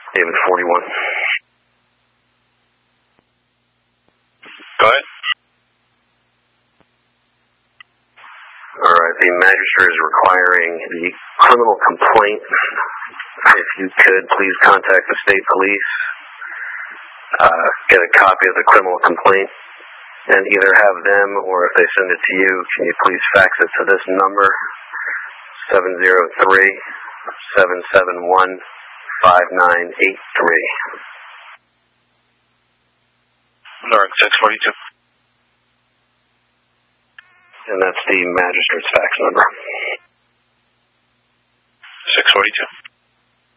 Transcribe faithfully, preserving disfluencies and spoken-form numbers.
David forty-one. Go ahead. All right, the magistrate is requiring the criminal complaint. If you could, please contact the state police, uh, get a copy of the criminal complaint, and either have them, or if they send it to you, can you please fax it to this number, seven zero three, seven seven one, five nine eight three. North six forty-two. And that's the magistrate's fax number. six forty-two.